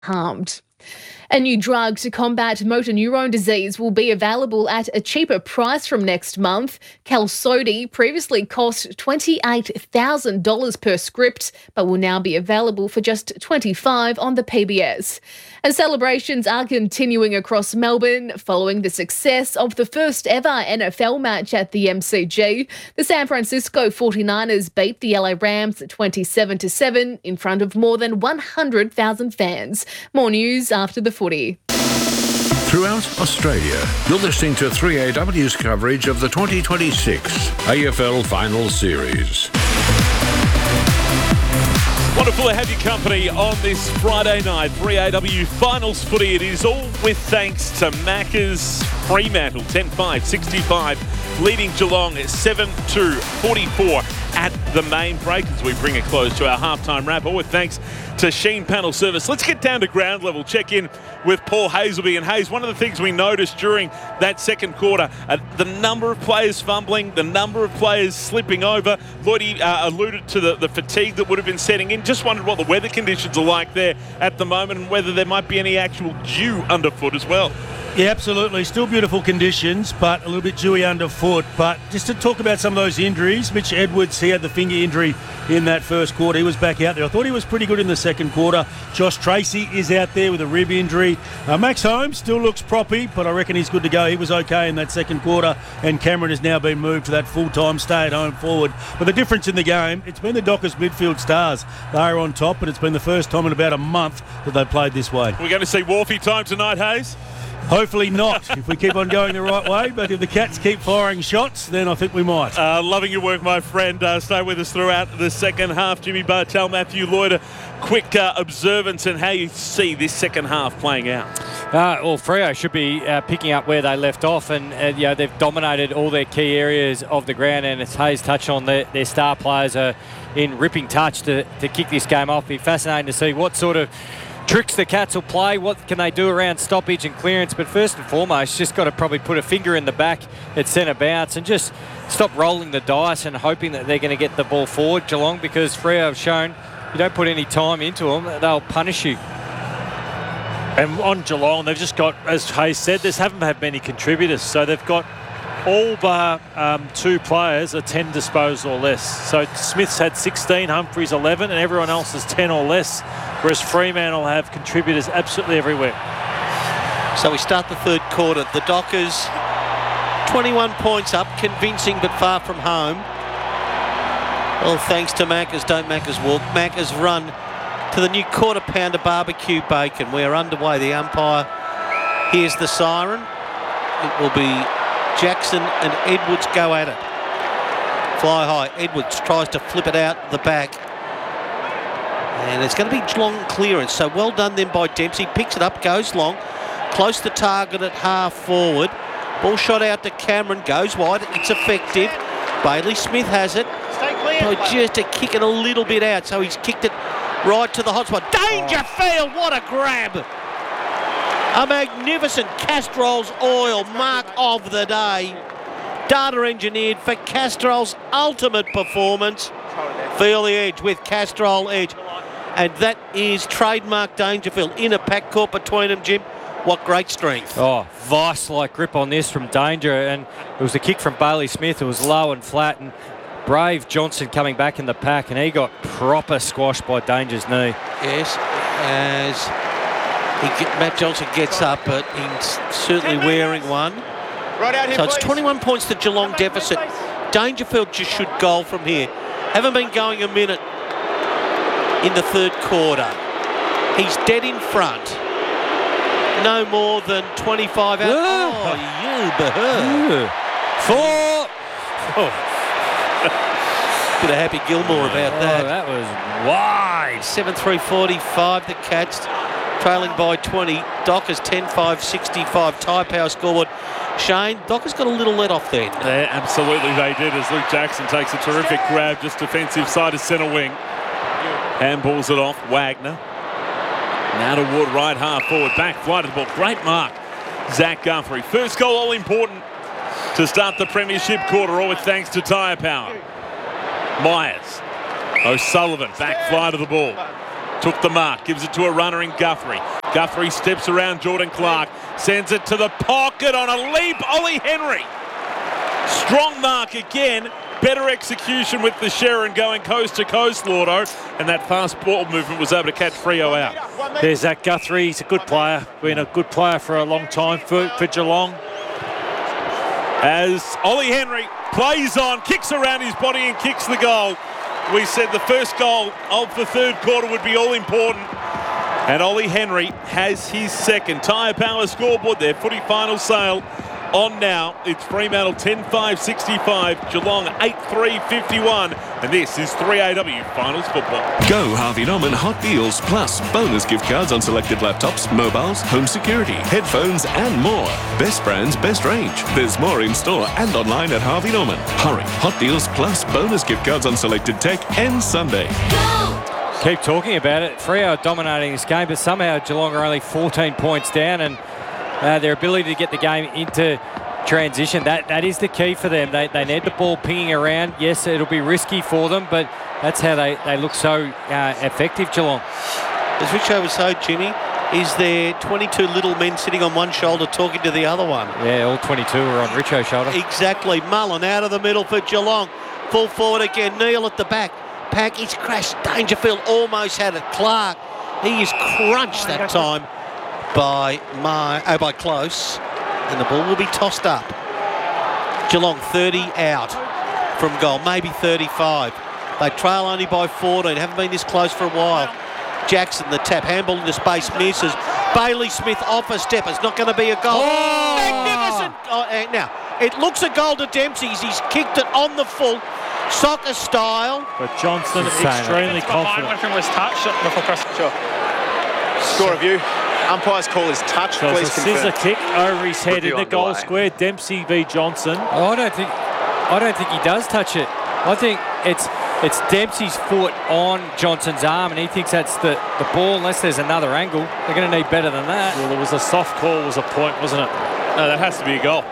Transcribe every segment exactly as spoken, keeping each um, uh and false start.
harmed. A new drug to combat motor neurone disease will be available at a cheaper price from next month. Qalsody previously cost twenty-eight thousand dollars per script, but will now be available for just twenty-five dollars on the P B S. And celebrations are continuing across Melbourne following the success of the first ever N F L match at the M C G. The San Francisco forty-niners beat the L A Rams twenty-seven to seven in front of more than one hundred thousand fans. More news after the footy. Throughout Australia, you're listening to three A W's coverage of the twenty twenty-six A F L Final Series. Wonderful to have your company on this Friday night. three A W Finals footy. It is all with thanks to Macca's Fremantle. ten five sixty-five, leading Geelong at seven two forty-four at the main break as we bring a close to our halftime wrap. All with thanks to Sheen Panel Service. Let's get down to ground level. Check in with Paul Hazelby. And Hayes, one of the things we noticed during that second quarter, uh, the number of players fumbling, the number of players slipping over. Lloydie uh, alluded to the, the fatigue that would have been setting in. Just wondered what the weather conditions are like there at the moment and whether there might be any actual dew underfoot as well. Yeah, absolutely. Still beautiful conditions, but a little bit dewy underfoot. But just to talk about some of those injuries, Mitch Edwards, he had the finger injury in that first quarter. He was back out there. I thought he was pretty good in the second quarter. Josh Tracy is out there with a rib injury. Uh, Max Holmes still looks proppy, but I reckon he's good to go. He was okay in that second quarter, and Cameron has now been moved to that full-time stay-at-home forward. But the difference in the game, it's been the Dockers midfield stars. They're on top, but it's been the first time in about a month that they've played this way. We're going to see Wharfie time tonight, Hayes? Hopefully not, if we keep on going the right way. But if the Cats keep firing shots, then I think we might. Uh, loving your work, my friend. Uh, stay with us throughout the second half. Jimmy Bartel, Matthew Lloyd, a quick uh, observance and how you see this second half playing out. Uh, well, Freo should be uh, picking up where they left off, and uh, you know, they've dominated all their key areas of the ground. And as Hayes touched on, their, their star players are in ripping touch to, to kick this game off. It'll be fascinating to see what sort of tricks the Cats will play, what can they do around stoppage and clearance. But first and foremost, just got to probably put a finger in the back at centre bounce and just stop rolling the dice and hoping that they're going to get the ball forward, Geelong, because Freo have shown you don't put any time into them, they'll punish you. And on Geelong, they've just got, as Hayes said, they haven't had many contributors, so they've got all bar um, two players are ten disposals or less. So Smith's had sixteen, Humphries eleven, and everyone else is ten or less, whereas Fremantle have contributors absolutely everywhere. So we start the third quarter. The Dockers, twenty-one points up, convincing but far from home. Well, thanks to Macca's, don't Macca's walk. Macca's run to the new quarter pounder barbecue bacon. We're underway. The umpire hears the siren. It will be Jackson and Edwards go at it. Fly high. Edwards tries to flip it out the back. And it's going to be long clearance. So well done then by Dempsey. Picks it up, goes long. Close to target at half forward. Ball shot out to Cameron. Goes wide. It's effective. Bailey Smith has it. Stay clear. Oh, just to kick it a little bit out. So he's kicked it right to the hot spot. Dangerfield. What a grab. A magnificent Castrol's oil mark of the day. Data engineered for Castrol's ultimate performance. Feel the edge with Castrol Edge. And that is trademark Dangerfield. In a pack court between them, Jim. What great strength. Oh, vice-like grip on this from Danger. And it was a kick from Bailey Smith. It was low and flat. And brave Johnson coming back in the pack. And he got proper squashed by Danger's knee. Yes, as... He get, Matt Johnson gets up, but he's certainly wearing one. Right out here, so it's please. twenty-one points to Geelong deficit. Dangerfield just should goal from here. Haven't been going a minute in the third quarter. He's dead in front. No more than twenty-five out. Oh, you beher. Four. Oh. Bit of Happy Gilmore about Oh, that. that was wide. seven three forty-five, the Cats trailing by twenty. Dockers ten five sixty-five. Tyre Power scoreboard. Shane, Dockers got a little let off then. Yeah, absolutely they did, as Luke Jackson takes a terrific grab just defensive side of centre wing. Handballs it off. Wagner. Now to Wood, right half forward. Back flight of the ball. Great mark. Zach Guthrie. First goal all important to start the premiership quarter, all with thanks to Tyre Power. Myers. O'Sullivan. Back flight of the ball. Took the mark, gives it to a runner in Guthrie. Guthrie steps around Jordan Clark, sends it to the pocket on a leap. Ollie Henry. Strong mark again. Better execution with the Sherrin going coast to coast, Lordo. And that fast ball movement was able to catch Freo out. There's Zach Guthrie. He's a good player. Been a good player for a long time for, for Geelong. As Ollie Henry plays on, kicks around his body and kicks the goal. We said the first goal of the third quarter would be all important. And Ollie Henry has his second. Tyre Power scoreboard there. Footy final sale on now. It's Fremantle ten five sixty-five, Geelong eight three fifty-one. And this is three A W Finals football. Go Harvey Norman Hot Deals plus bonus gift cards on selected laptops, mobiles, home security, headphones and more. Best brands, best range. There's more in store and online at Harvey Norman. Hurry, Hot Deals plus bonus gift cards on selected tech and Sunday. Keep talking about it. Freo are dominating this game, but somehow Geelong are only fourteen points down, and uh, their ability to get the game into transition, that that is the key for them. They, they need the ball pinging around. Yes, it'll be risky for them, but that's how they, they look so uh, effective, Geelong. As Richo was so, Jimmy, is there twenty-two little men sitting on one shoulder talking to the other one? Yeah, all twenty-two are on Richo's shoulder. Exactly. Mullen out of the middle for Geelong. Full forward again. Neil at the back. Pack, he's crashed. Dangerfield almost had it. Clark, he is crunched that time by my, oh, by Close. And the ball will be tossed up. Geelong thirty out from goal, maybe thirty-five. They trail only by fourteen, haven't been this close for a while. Jackson, the tap, handball into space, misses. Bailey Smith off a step, it's not going to be a goal. Oh! Magnificent! Oh, uh, now, it looks a goal to Dempsey's, he's kicked it on the full, soccer style. But Johnston extremely confident. Everything was touched before cross. Sure. Score review. Umpire's call is touch. So Please it's a confirm. scissor kick over his head Review in the goal underway. square. Dempsey v Johnson. Oh, I don't think I don't think he does touch it. I think it's it's Dempsey's foot on Johnson's arm, and he thinks that's the, the ball. Unless there's another angle, they're going to need better than that. Well, it was a soft call, was a point, wasn't it? No, that has to be a goal.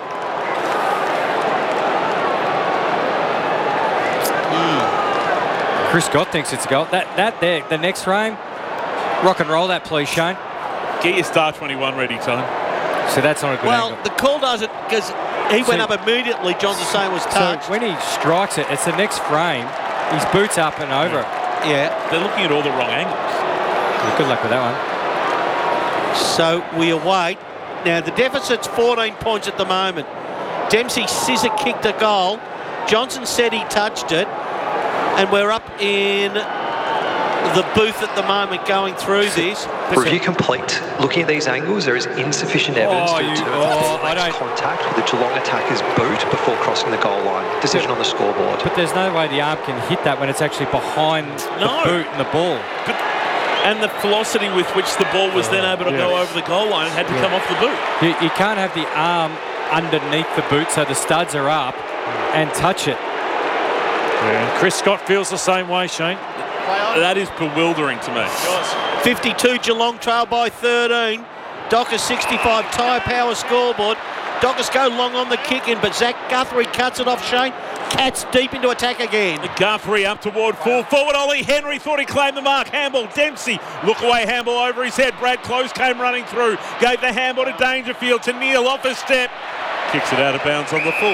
Chris Scott thinks it's a goal. That that there, the next frame, rock and roll that, please, Shane. Get your star twenty-one ready, Tone. So that's not a good Well, angle. the call doesn't, because he went So- up immediately, Johnson saying was So touched. when he strikes it, it's the next frame. His boots up and over it. Yeah. They're looking at all the wrong angles. Yeah, good luck with that one. So we await. Now the deficit's fourteen points at the moment. Dempsey scissor kicked a goal. Johnson said he touched it. And we're up in the booth at the moment going through this. Review complete. Looking at these angles, there is insufficient evidence Oh, to you- determine oh, that I direct don't- contact with the Geelong attacker's boot before crossing the goal line. Decision on the scoreboard. But there's no way the arm can hit that when it's actually behind No. the boot and the ball. But, and the velocity with which the ball was then able to go over the goal line and had to Yeah. come off the boot. You, you can't have the arm underneath the boot so the studs are up and touch it. Yeah. Chris Scott feels the same way, Shane. That is bewildering to me. fifty-two Geelong trail by thirteen. Dockers sixty-five Tyre Power scoreboard. Dockers go long on the kick in, but Zach Guthrie cuts it off Shane. Cats deep into attack again. Guthrie up toward full forward. Ollie Henry thought he claimed the mark. Handball. Dempsey. Look away. Handball over his head. Brad Close came running through. Gave the handball to Dangerfield. To Neil off a step. Kicks it out of bounds on the full.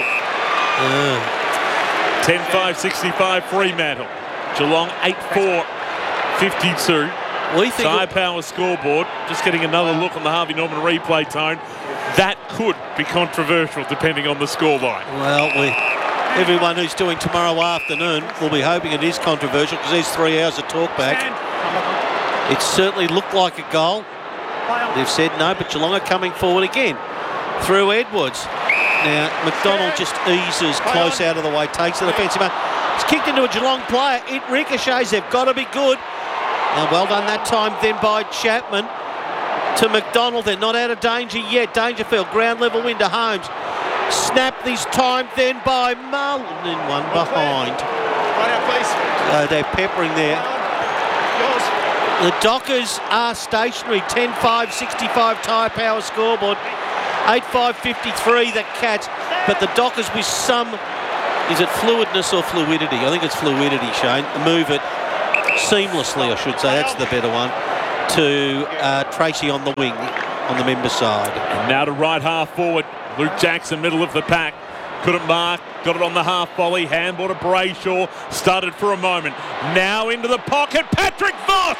ten five sixty-five Fremantle. Geelong eight four fifty-two. We think Tyre Power scoreboard. Just getting another look on the Harvey Norman replay, Tone. That could be controversial depending on the scoreline. Well, we, everyone who's doing tomorrow afternoon will be hoping it is controversial because there's three hours of talk back. It certainly looked like a goal. They've said no, but Geelong are coming forward again through Edwards. Now, McDonald just eases Close out of the way, takes the defensive man. It's kicked into a Geelong player. It ricochets. They've got to be good. And well done that time then by Chapman to McDonald. They're not out of danger yet. Dangerfield, ground level win to Holmes. Snap this time then by Mullen in one behind. Uh, they're peppering there. The Dockers are stationary. ten five sixty-five Tyre Power scoreboard. eight five fifty-three the Cats. But the Dockers with some, is it fluidness or fluidity? I think it's fluidity, Shane. Move it. seamlessly, I should say, that's the better one, to uh, Tracy on the wing, on the member side. And now to right half forward, Luke Jackson, middle of the pack. Couldn't mark, got it on the half volley, handball to Brayshaw, started for a moment. Now into the pocket, Patrick Voss!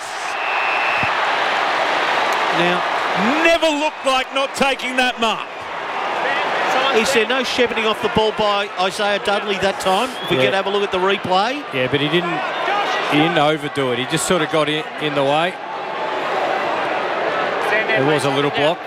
Now, never looked like not taking that mark. Is there no shepherding off the ball by Isaiah Dudley that time? If we Yeah. could have a look at the replay. Yeah, but he didn't he didn't overdo it. He just sort of got in, in the way. There was a little block.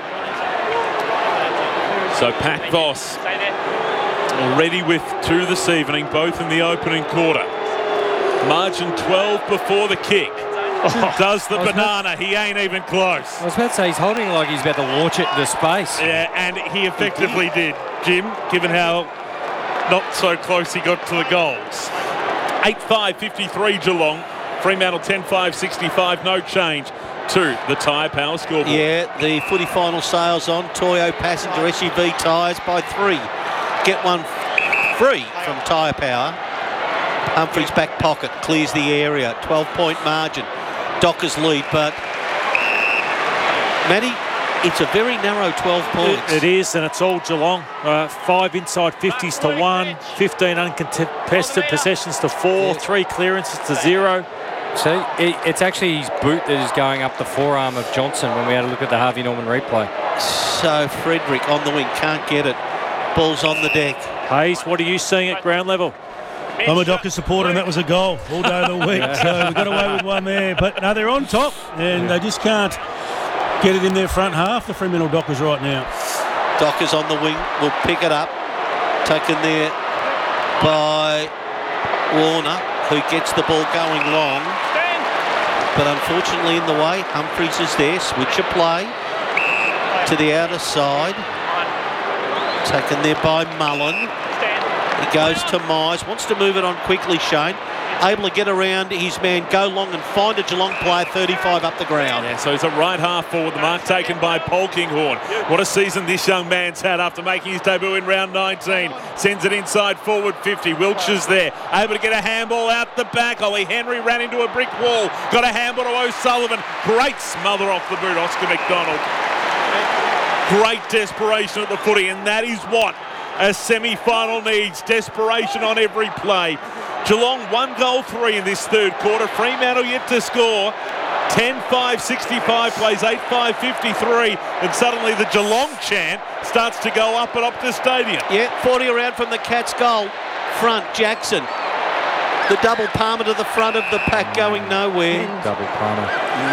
So Pat Voss already with two this evening, both in the opening quarter. Margin twelve before the kick. Does the banana, he ain't even close. I was about to say, he's holding like he's about to launch it into space. Yeah, and he effectively did, Jim, given how not so close he got to the goals. eight five fifty-three Geelong, Fremantle ten five sixty-five, no change to the Tyre Power scoreboard. Yeah, the footy final sales on. Toyo passenger S U V tyres by three. Get one free from Tyre Power. Humphrey's back pocket clears the area. twelve point margin. Dockers lead, but Matty, it's a very narrow twelve points. It, it is, and it's all Geelong. Uh, five inside fifties to one, fifteen uncontested possessions to four, three clearances to zero. See, it, it's actually his boot that is going up the forearm of Johnson when we had a look at the Harvey Norman replay. So Frederick on the wing, can't get it. Ball's on the deck. Hayes, what are you seeing at ground level? I'm a Dockers supporter, and that was a goal all day of the week. So we got away with one there. But no, they're on top, and they just can't get it in their front half, the Fremantle Dockers right now. Dockers on the wing will pick it up. Taken there by Warner, who gets the ball going long. But unfortunately in the way, Humphreys is there. Switch of play to the outer side. Taken there by Mullen. He goes to Mize, wants to move it on quickly, Shane. Able to get around his man, go long and find a Geelong player thirty-five up the ground. Yeah, so he's a right half forward, the mark taken by Polkinghorne. What a season this young man's had after making his debut in round nineteen. Sends it inside forward fifty. Wiltshire's there, able to get a handball out the back. Ollie Henry ran into a brick wall, got a handball to O'Sullivan. Great smother off the boot, Oscar McDonald. Great desperation at the footy, and that is what a semi-final needs. Desperation on every play. Geelong one goal three in this third quarter. Fremantle yet to score. ten five sixty-five plays eight five fifty-three, and suddenly the Geelong chant starts to go up at Optus Stadium. Yeah, forty around from the Cats goal. Front, Jackson. The double palmer to the front of the pack going nowhere. Double palmer.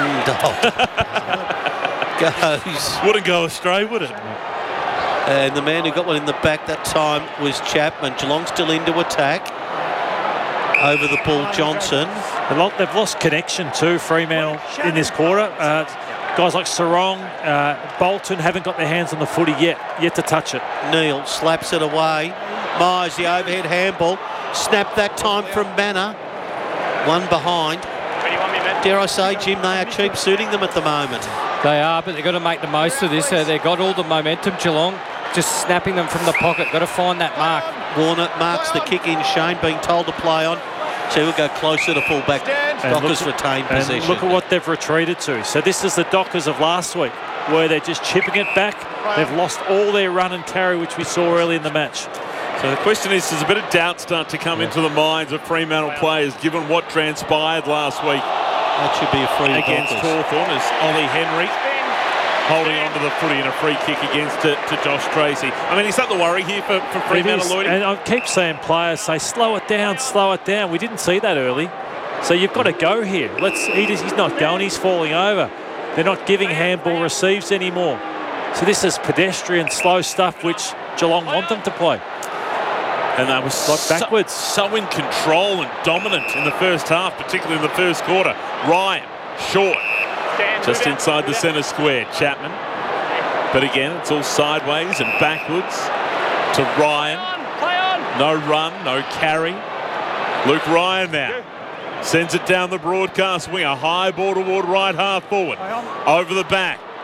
Goes. Wouldn't go astray, would it? And the man who got one in the back that time was Chapman. Geelong still into attack. Over the ball, Johnson. They've lost connection too, Fremantle, in this quarter. Uh, guys like Sarong, uh, Bolton haven't got their hands on the footy yet, yet to touch it. Neil slaps it away. Myers, the overhead handball. Snap that time from Banner. One behind. Dare I say, Jim, they are cheap suiting them at the moment. They are, but they've got to make the most of this. Uh, they've got all the momentum, Geelong, just snapping them from the pocket. Got to find that mark. Warner marks the kick in. Shane being told to play on. So we'll go closer to fullback. Dockers retain possession. And look at what they've retreated to. So this is the Dockers of last week, where they're just chipping it back. They've lost all their run and carry, which we saw early in the match. So the question is, does a bit of doubt start to come into the minds of Fremantle players, given what transpired last week? That should be a free against Dockers. Hawthorn as Ollie Henry holding on to the footy in a free kick against to, to Josh Tracy. I mean, is that the worry here for, for Fremantle, Lloyd? And I keep saying players say, slow it down, slow it down. We didn't see that early. So you've got to go here. Let's. He just, he's not going, he's falling over. They're not giving handball receives anymore. So this is pedestrian, slow stuff which Geelong want them to play. And they were so, backwards. so in control and dominant in the first half, particularly in the first quarter. Ryan, short, just inside the centre square. Chapman. But again, it's all sideways and backwards to Ryan. No run, no carry. Luke Ryan now. Sends it down the broadcast wing. A high ball toward right half forward. Over the back.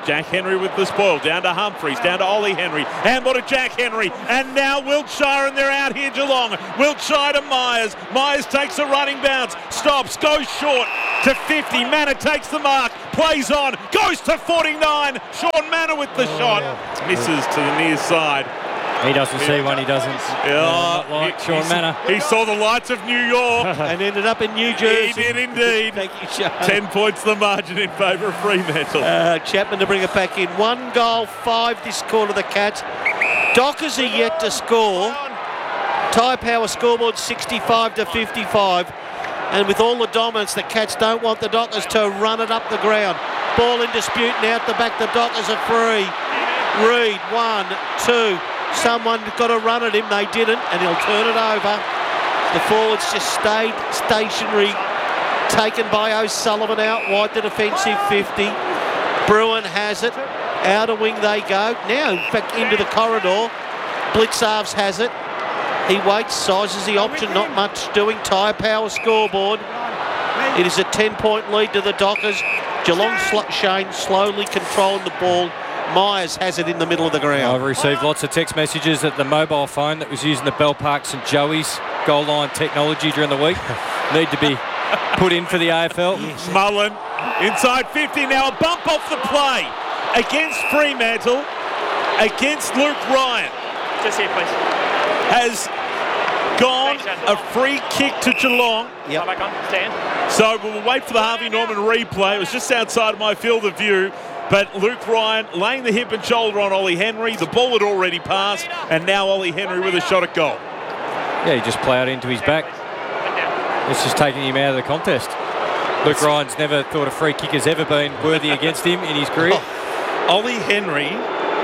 Jack Henry with the spoil. Down to Humphreys. Down to Ollie Henry. Handball to Jack Henry. And now Wiltshire, and they're out here, Geelong. Wiltshire to Myers. Myers takes a running bounce. Stops. Goes short to fifty. Manor takes the mark. Plays on. Goes to forty-nine. Sean Manor with the shot. Misses to the near side. He doesn't see one, he doesn't. Yeah, uh, like he, Sean he, Manor. He saw the lights of New York. And ended up in New Jersey. He did indeed. Thank you, Sean. Ten points the margin in favour of Fremantle. Uh, Chapman to bring it back in. One goal, five this quarter, the Cats. Dockers are yet to score. Tyre Power scoreboard sixty-five to fifty-five. And with all the dominance, the Cats don't want the Dockers to run it up the ground. Ball in dispute, and out the back, the Dockers are free. Reid, one, two. Someone got to run at him, they didn't, and he'll turn it over. The forwards just stayed stationary, taken by O'Sullivan out wide, the defensive fifty. Bruin has it, out a wing they go. Now back into the corridor. Blitzarves has it. He waits, sizes the option, not much doing. Tyre Power scoreboard. It is a ten-point lead to the Dockers. Geelong sl- Shane slowly controlling the ball. Myers has it in the middle of the ground. I've received lots of text messages that the mobile phone that was using the Bell Park St Joey's goal line technology during the week need to be put in for the A F L. Yes. Mullen inside fifty now, a bump off the play against Fremantle, against Luke Ryan. Just here, please. Has gone a free kick to Geelong. Yep. Back on. Stand. So we'll wait for the Harvey Norman replay. It was just outside my field of view. But Luke Ryan laying the hip and shoulder on Ollie Henry. The ball had already passed, and now Ollie Henry with a shot at goal. Yeah, he just ploughed into his back. It's just taking him out of the contest. Luke Ryan's never thought a free kick has ever been worthy against him in his career. Oh, Ollie Henry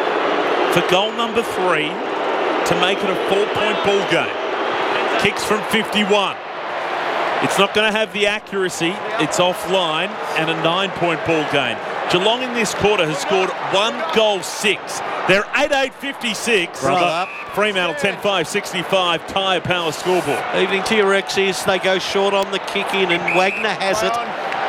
for goal number three to make it a four-point ball game. Kicks from fifty-one. It's not going to have the accuracy. It's offline, and a nine-point ball game. Geelong in this quarter has scored one goal six. They're eight eight fifty-six. Brother. Fremantle ten five sixty-five. Tyre Power scoreboard. Evening to your Rexies. They go short on the kick in, and Wagner has it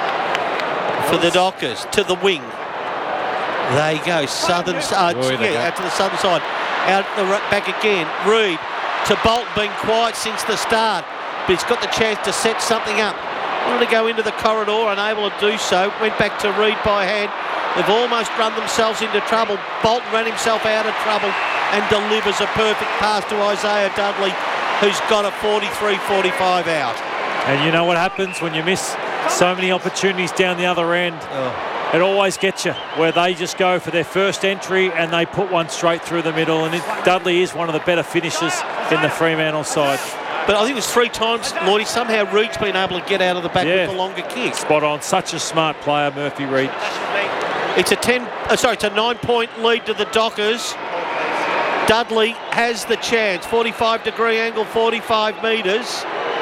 for the Dockers to the wing. They go southern, uh, Oh, yeah, yeah, out to the southern side. Out the back again. Reid to Bolt, been quiet since the start, but he's got the chance to set something up. Wanted to go into the corridor, unable to do so. Went back to Reid by hand. They've almost run themselves into trouble. Bolton ran himself out of trouble and delivers a perfect pass to Isaiah Dudley, who's got a forty-three forty-five out. And you know what happens when you miss so many opportunities down the other end? Oh. It always gets you, where they just go for their first entry and they put one straight through the middle. And it, Dudley is one of the better finishers in the Fremantle side. But I think it's three times, Lloydie, somehow Reid's been able to get out of the back Yeah. with the longer kick. Spot on. Such a smart player, Murphy Reid. It's a ten. Uh, sorry, it's a nine-point lead to the Dockers. Dudley has the chance. forty-five degree angle, forty-five metres.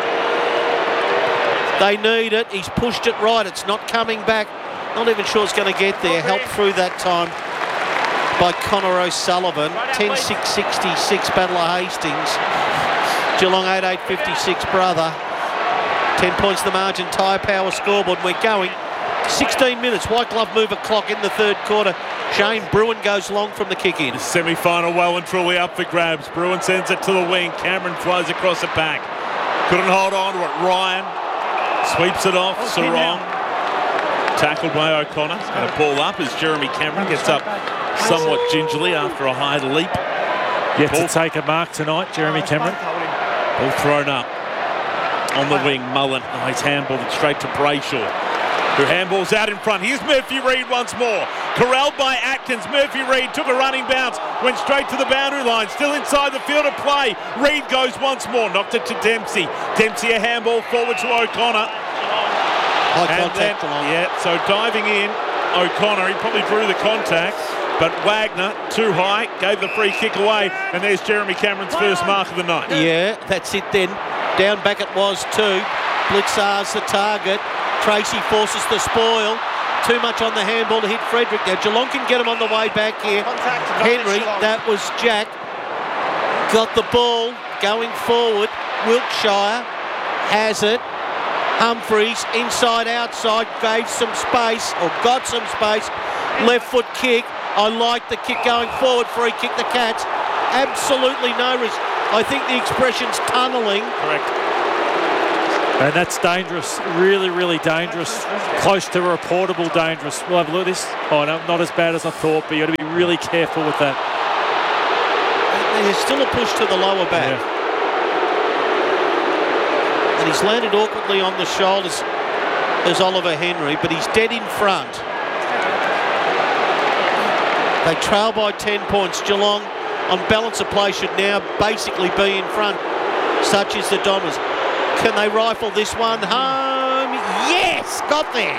They need it. He's pushed it right. It's not coming back. Not even sure it's going to get there. Helped through that time by Connor O'Sullivan. ten six sixty-six, Battle of Hastings. Geelong eight eight fifty-six, brother. ten points the margin. Tyre Power scoreboard. We're going. sixteen minutes. White glove mover clock in the third quarter. Shane Bruin goes long from the kick in. The semi-final well and truly up for grabs. Bruin sends it to the wing. Cameron flies across the back. Couldn't hold on to it. Ryan sweeps it off. Sarong. Tackled by O'Connor. Going to ball up as Jeremy Cameron gets up somewhat gingerly after a high leap. Yet Ball. to take a mark tonight, Jeremy Cameron. Ball thrown up on the wing. Mullen. Oh, he's handballed it straight to Brayshaw, who handballs out in front. Here's Murphy Reid once more. Corralled by Atkins. Murphy Reid took a running bounce, went straight to the boundary line, still inside the field of play. Reid goes once more, knocked it to Dempsey. Dempsey a handball forward to O'Connor. High And contact then, along. yeah, so diving in, O'Connor, he probably drew the contact, but Wagner, too high, gave the free kick away, and there's Jeremy Cameron's first mark of the night. Yeah, that's it then. Down back it was too. Blitzar's the target. Tracy forces the spoil. Too much on the handball to hit Frederick. Now Geelong can get him on the way back here. Henry, that was Jack. Got the ball going forward. Wiltshire has it. Humphreys inside outside gave some space or got some space. Left foot kick. I like the kick going forward. Free kick the Cats. Absolutely no risk. I think the expression's tunnelling. Correct. And that's dangerous. Really, really dangerous. Close to reportable dangerous. We'll have a look at this. Oh, no, not as bad as I thought, but you've got to be really careful with that. There's still a push to the lower back. Yeah. And he's landed awkwardly on the shoulders as Oliver Henry, but he's dead in front. They trail by ten points. Geelong, on balance of play, should now basically be in front. Such is the Dommers. Can they rifle this one home? Yes! Got there!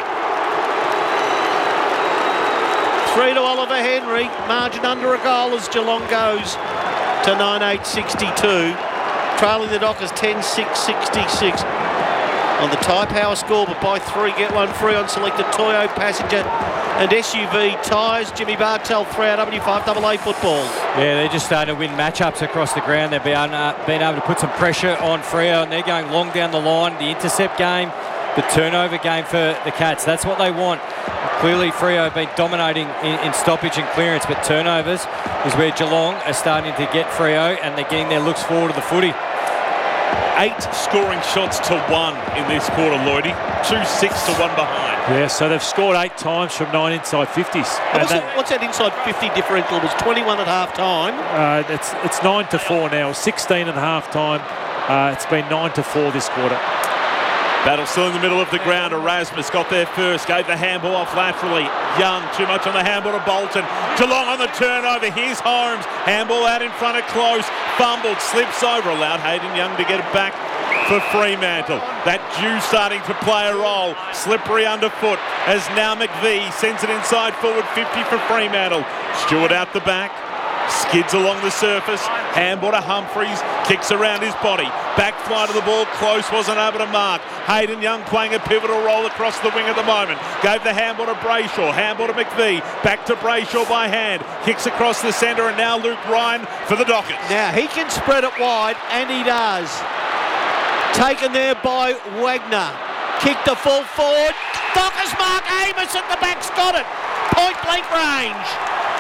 Three to Oliver Henry. Margin under a goal as Geelong goes to nine eight sixty-two. Trailing the Dockers ten six sixty-six. On the Tyre Power scoreboard, buy three, get one free on selected Toyo, Passenger and S U V tyres. Jimmy Bartell, three R W five A A football. Yeah, they're just starting to win matchups across the ground. They've been, uh, been able to put some pressure on Freo, and they're going long down the line. The intercept game, the turnover game for the Cats. That's what they want. Clearly, Freo have been dominating in, in stoppage and clearance, but turnovers is where Geelong are starting to get Freo, and they're getting their looks forward to the footy. Eight scoring shots to one in this quarter, Lloydie. Two six to one behind. Yeah, so they've scored eight times from nine inside fifties. And what's, that, that, what's that inside fifty differential? It was twenty-one at half time. Uh, it's it's nine to four now. sixteen at half time. Uh, it's been nine to four this quarter. Battle still in the middle of the ground. Erasmus got there first, gave the handball off laterally. Young, too much on the handball to Bolton. Geelong on the turnover. Here's Holmes. Handball out in front of Close. Fumbled, slips over. Allowed Hayden Young to get it back for Fremantle. That Jew starting to play a role. Slippery underfoot as now McVee sends it inside forward fifty for Fremantle. Stewart out the back. Skids along the surface. Handball to Humphreys. Kicks around his body. Back fly to the ball. Close wasn't able to mark. Hayden Young playing a pivotal role across the wing at the moment. Gave the handball to Brayshaw. Handball to McVee. Back to Brayshaw by hand. Kicks across the centre, and now Luke Ryan for the Dockers. Now he can spread it wide, and he does. Taken there by Wagner. Kick to full forward. Dockers mark. Amos at the back's got it. Point blank range.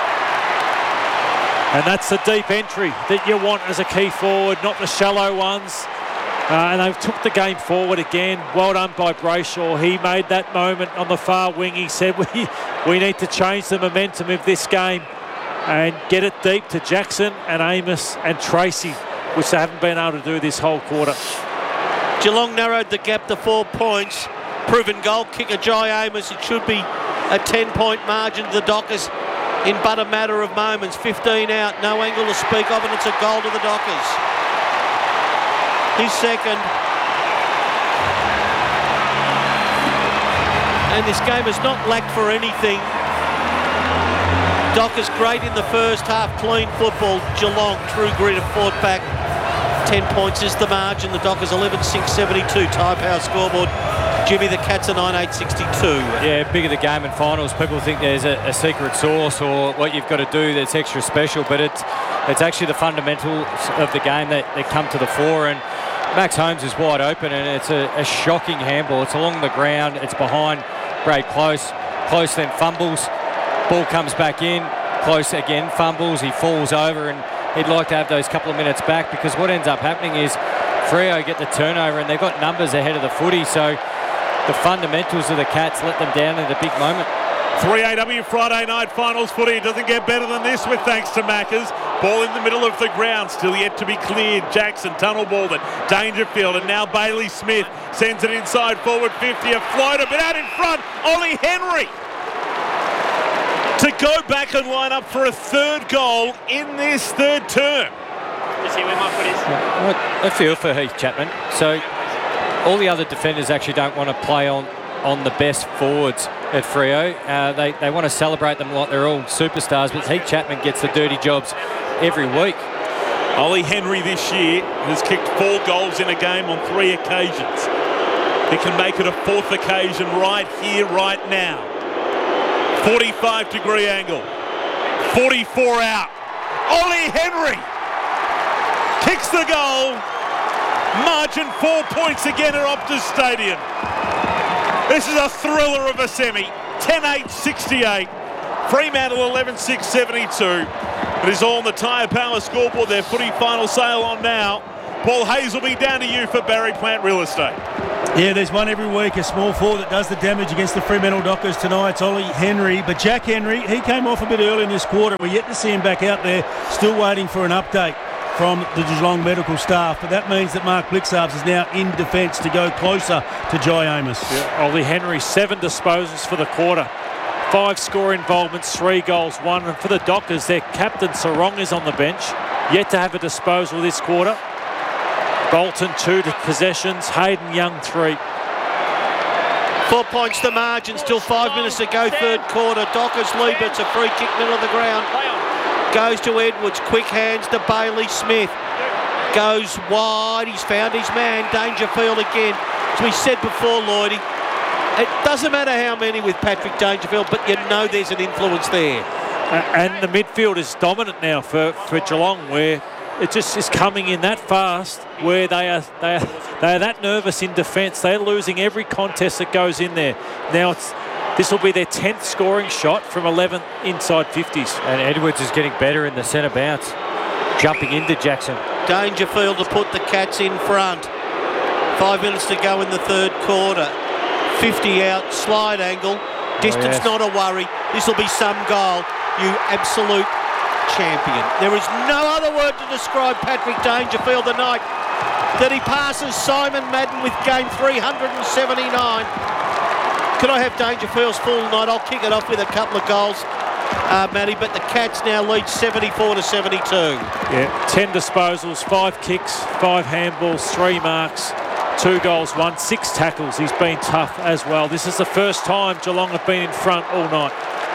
And that's the deep entry that you want as a key forward, not the shallow ones. Uh, and they took the game forward again. Well done by Brayshaw. He made that moment on the far wing. He said, we, we need to change the momentum of this game and get it deep to Jackson and Amos and Tracy, which they haven't been able to do this whole quarter. Geelong narrowed the gap to four points. Proven goal kicker Jai Amos. It should be a ten-point margin to the Dockers in but a matter of moments. fifteen out, no angle to speak of, and it's a goal to the Dockers. His second. And this game has not lacked for anything. Dockers great in the first half, clean football. Geelong, true grit, have fought back. ten points is the margin. The Dockers eleven six seventy-two. Tyre Power scoreboard. Jimmy, the Cats are nine eight sixty-two. Yeah, bigger the game in finals. People think there's a, a secret sauce or what you've got to do that's extra special, but it's it's actually the fundamentals of the game that, that come to the fore. And Max Holmes is wide open, and it's a, a shocking handball. It's along the ground. It's behind Brad Close. Close then fumbles. Ball comes back in. Close again fumbles. He falls over, and he'd like to have those couple of minutes back, because what ends up happening is Freo get the turnover, and they've got numbers ahead of the footy. So the fundamentals of the Cats let them down at a big moment. three A W Friday night finals footy. It doesn't get better than this with thanks to Maccas. Ball in the middle of the ground, still yet to be cleared. Jackson tunnel balled it. Dangerfield, and now Bailey Smith sends it inside forward fifty. A floater, but out in front, Ollie Henry to go back and line up for a third goal in this third term. You see where my foot is? Yeah, I feel for Heath Chapman. So all the other defenders actually don't want to play on, on the best forwards at Freo. Uh, they, they want to celebrate them like they're all superstars, but Heath Chapman gets the dirty jobs every week. Ollie Henry this year has kicked four goals in a game on three occasions. He can make it a fourth occasion right here, right now. forty-five degree angle. forty-four out. Ollie Henry kicks the goal. Margin four points again at Optus Stadium. This is a thriller of a semi. ten eight sixty-eight. Fremantle eleven six seventy-two. It is all on the Tyre Power scoreboard. Their footy final sale on now. Paul Hayes will be down to you for Barry Plant Real Estate. Yeah, there's one every week, a small forward that does the damage against the Fremantle Dockers tonight. It's Ollie Henry. But Jack Henry, he came off a bit early in this quarter. We're yet to see him back out there, still waiting for an update from the Geelong medical staff. But that means that Mark Blixarves is now in defence to go closer to Jai Amos. Yeah, Ollie Henry, seven disposals for the quarter. Five score involvements, three goals, one. And for the Dockers, their captain Sarong is on the bench, yet to have a disposal this quarter. Bolton, two to possessions. Hayden Young, three. Four points the margin, still five minutes to go, third quarter. Dockers lead, but it's a free kick, middle of the ground. Goes to Edwards, quick hands to Bailey Smith. Goes wide, he's found his man, Dangerfield again. As we said before, Lloydie, it doesn't matter how many with Patrick Dangerfield, but you know there's an influence there. Uh, and the midfield is dominant now for, for Geelong, where it just is coming in that fast, where they are they are they are that nervous in defence. They're losing every contest that goes in there. Now it's this will be their tenth scoring shot from eleven inside fifties. And Edwards is getting better in the centre bounce, jumping into Jackson. Dangerfield to put the Cats in front. Five minutes to go in the third quarter. fifty out, slide angle. Distance oh, yes. not a worry. This will be some goal. You absolute champion. There is no other word to describe Patrick Dangerfield tonight. That he passes Simon Madden with game three hundred seventy-nine. Could I have Dangerfield's full night? I'll kick it off with a couple of goals, uh, Matty, but the Cats now lead seventy-four to seventy-two. Yeah, ten disposals, five kicks, five handballs, three marks, two goals, one, six tackles. He's been tough as well. This is the first time Geelong have been in front all night.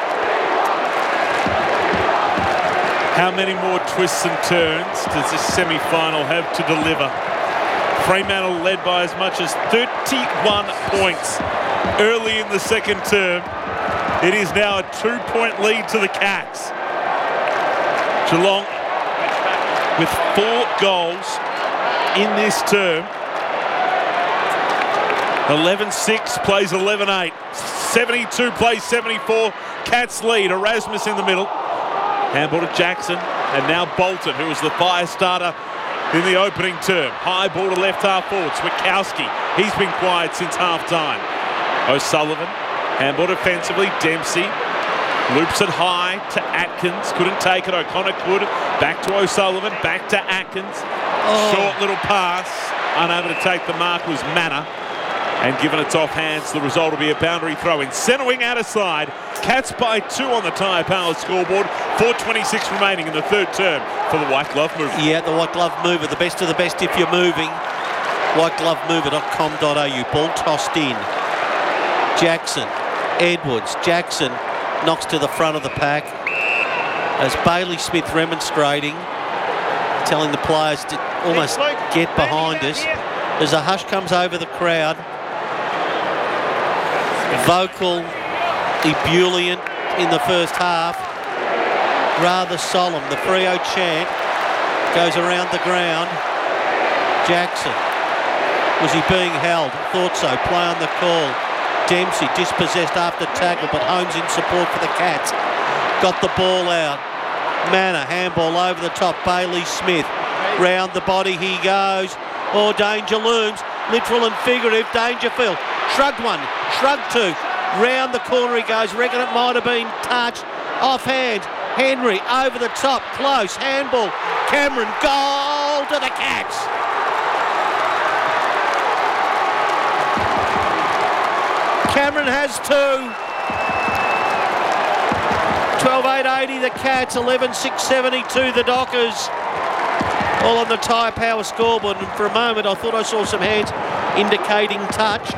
How many more twists and turns does this semi-final have to deliver? Fremantle led by as much as thirty-one points early in the second term. It is now a two-point lead to the Cats. Geelong with four goals in this term. eleven six plays eleven eight. seventy-two plays seventy-four. Cats lead. Erasmus in the middle. Handball to Jackson, and now Bolton, who was the fire starter in the opening term. High ball to left half forward. Switkowski, he's been quiet since half time. O'Sullivan, handball defensively. Dempsey loops it high to Atkins. Couldn't take it. O'Connor could. Back to O'Sullivan. Back to Atkins. Oh. Short little pass. Unable to take the mark was Manor. And given it's off hands, the result will be a boundary throw in. Centre wing out of side. Cats by two on the Tyre Power scoreboard. four twenty-six remaining in the third term for the White Glove Mover. Yeah, the White Glove Mover. The best of the best if you're moving. white glove mover dot com dot a u. Ball tossed in. Jackson. Edwards. Jackson knocks to the front of the pack. As Bailey Smith remonstrating, telling the players to almost get behind us. As a hush comes over the crowd. Vocal, ebullient in the first half. Rather solemn. The Freo chant goes around the ground. Jackson. Was he being held? Thought so. Play on the call. Dempsey dispossessed after tackle, but Holmes in support for the Cats. Got the ball out. Manor, handball over the top. Bailey Smith. Round the body he goes. Oh, danger looms. Literal and figurative. Dangerfield. Shrugged one. Shrugged two. Round the corner he goes. Reckon it might have been touched. Offhand. Henry over the top. Close. Handball. Cameron. Goal to the Cats. Cameron has two. twelve eight eighty the Cats. eleven six seventy-two the Dockers. All on the Tyre Power scoreboard, and for a moment I thought I saw some hands indicating touched,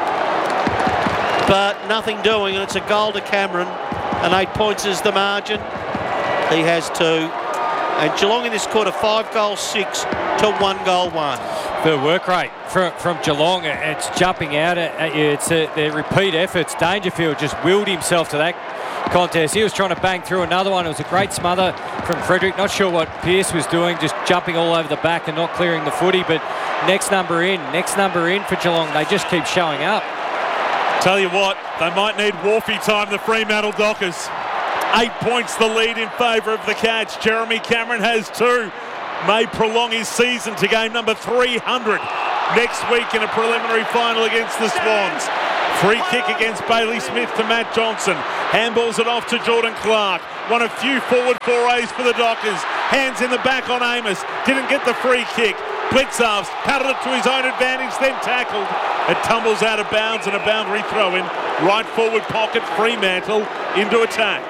but nothing doing, and it's a goal to Cameron, and eight points is the margin. He has two, and Geelong in this quarter five goals six to one goal one. The work rate from, from Geelong, it's jumping out at you. It's a, their repeat efforts. Dangerfield just willed himself to that contest. He was trying to bang through another one. It was a great smother from Frederick. Not sure what Pearce was doing, just jumping all over the back and not clearing the footy, but next number in, next number in for Geelong. They just keep showing up. Tell you what, they might need Wharfie time, the Fremantle Dockers. Eight points the lead in favour of the Cats. Jeremy Cameron has two. May prolong his season to game number three hundred next week in a preliminary final against the Swans. Free kick against Bailey Smith to Matt Johnson. Handballs it off to Jordan Clark. One of few forward forays for the Dockers. Hands in the back on Amos. Didn't get the free kick. Blitzarves paddled it to his own advantage, then tackled. It tumbles out of bounds and a boundary throw in. Right forward pocket, Fremantle into attack.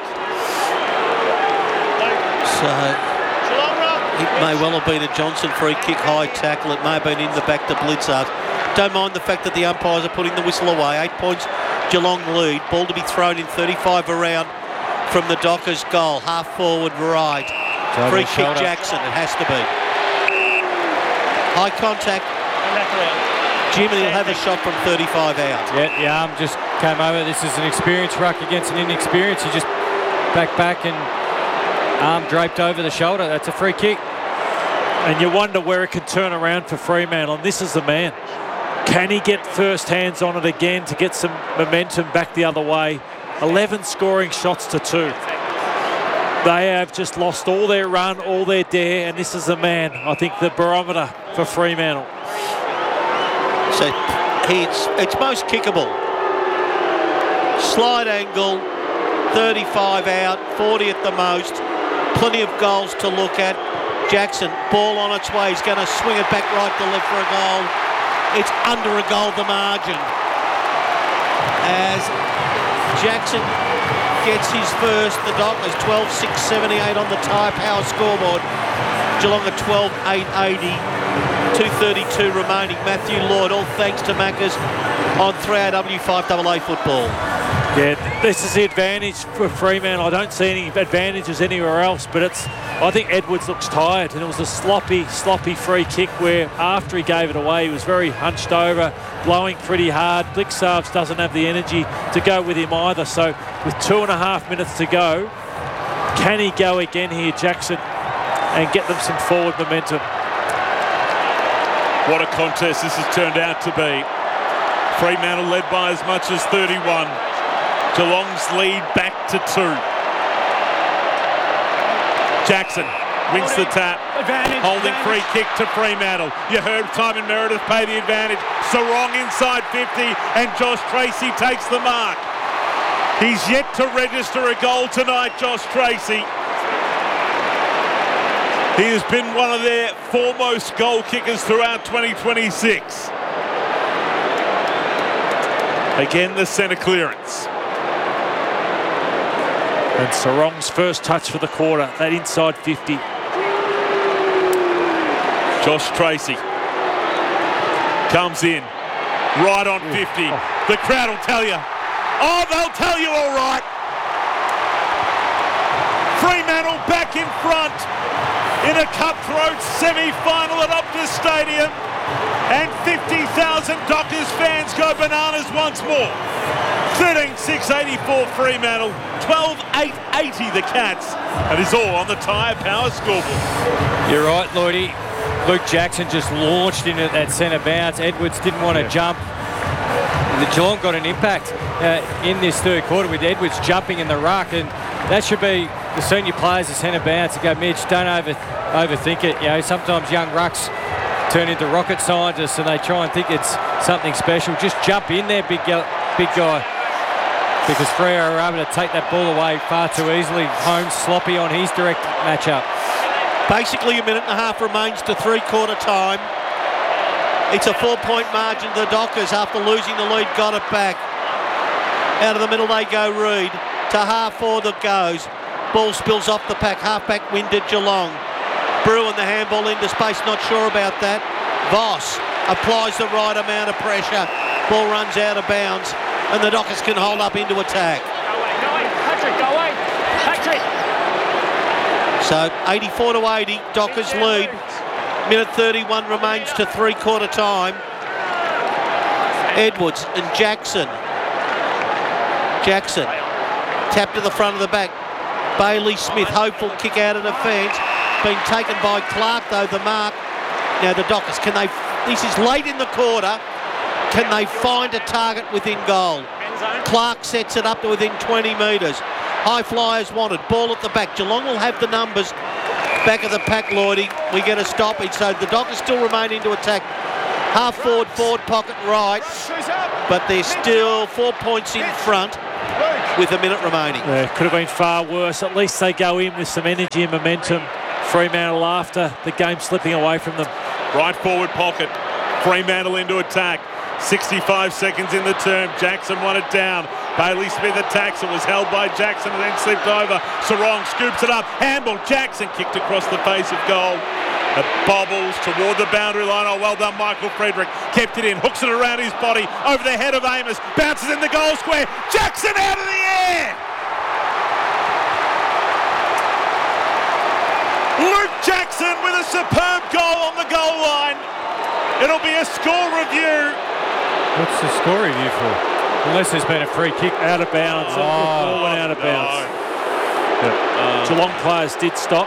So it may well have been a Johnson free kick, high tackle. It may have been in the back to Blitzarves. Don't mind the fact that the umpires are putting the whistle away. Eight points, Geelong lead. Ball to be thrown in thirty-five around from the Dockers goal. Half forward right. Double Free kick shoulder. Jackson, it has to be. High contact. Jim, and he'll have a shot from thirty-five out. Yeah, the arm just came over. This is an experienced ruck against an inexperienced. He just back back and arm draped over the shoulder. That's a free kick. And you wonder where it can turn around for Fremantle. And this is the man. Can he get first hands on it again to get some momentum back the other way? eleven scoring shots to two. They have just lost all their run, all their dare, and this is the man, I think, the barometer for Fremantle. So it's, it's most kickable. Slide angle, thirty-five out, forty at the most. Plenty of goals to look at. Jackson, ball on its way. He's going to swing it back right to left for a goal. It's under a goal, the margin. As Jackson gets his first, the Dockers twelve six seventy-eight on the Tyre Power scoreboard. Geelong at twelve eight eighty. two thirty-two remaining. Matthew Lloyd, all thanks to Maccas on three A W five A A football. Yeah, this is the advantage for Fremantle. I don't see any advantages anywhere else, but it's. I think Edwards looks tired, and it was a sloppy, sloppy free kick where after he gave it away, he was very hunched over, blowing pretty hard. Blitzarves doesn't have the energy to go with him either. So with two and a half minutes to go, can he go again here, Jackson, and get them some forward momentum? What a contest this has turned out to be. Fremantle led by as much as thirty-one. Geelong's lead back to two. Jackson wins the tap. Advantage, Holding advantage. free kick to Fremantle. You heard Simon Meredith pay the advantage. Sarong inside fifty and Josh Tracy takes the mark. He's yet to register a goal tonight, Josh Tracy. He has been one of their foremost goal kickers throughout twenty twenty-six. Again, the centre clearance. And Sarong's first touch for the quarter, that inside fifty. Josh Tracy comes in, right on fifty. The crowd will tell you. Oh, they'll tell you all right. Fremantle back in front in a cutthroat semi-final at Optus Stadium. And fifty thousand Dockers fans go bananas once more. thirteen six eighty-four Fremantle, twelve eight eighty the Cats. And it's all on the Tyre Power scoreboard. You're right, Lloydie. Luke Jackson just launched into that centre bounce. Edwards didn't want to yeah. jump. The Geelong got an impact uh, in this third quarter with Edwards jumping in the ruck, and that should be the senior players, the centre bounce, to go, Mitch, don't over, overthink it. You know, sometimes young rucks turn into rocket scientists and they try and think it's something special. Just jump in there, big, big guy. Because Freo are able to take that ball away far too easily. Holmes sloppy on his direct matchup. Basically a minute and a half remains to three-quarter time. It's a four-point margin to the Dockers after losing the lead, got it back. Out of the middle they go, Reid. To half forward it goes. Ball spills off the pack, half-back winded Geelong. Bruin the handball into space, not sure about that. Voss applies the right amount of pressure. Ball runs out of bounds. And the Dockers can hold up into attack. Go away, go away. Patrick, go away. Patrick. So eighty-four to eighty, Dockers lead. Minute thirty-one remains to three-quarter time. Edwards and Jackson. Jackson. Tap to the front of the back. Bailey Smith, hopeful kick out of the fence. Been taken by Clark, though, the mark. Now the Dockers, can they... This is late in the quarter. Can they find a target within goal? Clark sets it up to within twenty metres. High flyers wanted. Ball at the back. Geelong will have the numbers. Back of the pack, Lloydie. We get a stoppage. So the Dockers still remain into attack. Half forward, forward pocket right. But they're still four points in front with a minute remaining. Yeah, could have been far worse. At least they go in with some energy and momentum. Fremantle after the game slipping away from them. Right forward pocket. Fremantle into attack. sixty-five seconds in the term. Jackson won it down. Bailey Smith attacks. It was held by Jackson and then slipped over. Sarong scoops it up. Handball. Jackson kicked across the face of goal. It bobbles toward the boundary line. Oh, well done, Michael Frederick. Kept it in. Hooks it around his body. Over the head of Amos. Bounces in the goal square. Jackson out of the air. Luke Jackson with a superb goal on the goal line. It'll be a score review. What's the score review for? Unless there's been a free kick. Out of bounds. Oh, ball went out of bounds. No. Yep. Um, Geelong players did stop.